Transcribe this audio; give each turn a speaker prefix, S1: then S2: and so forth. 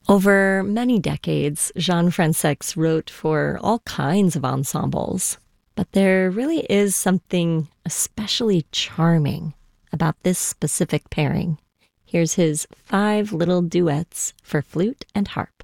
S1: Over many decades, Jean Fransex wrote for all kinds of ensembles, but there really is something especially charming about this specific pairing. Here's his 5 little duets for flute and harp.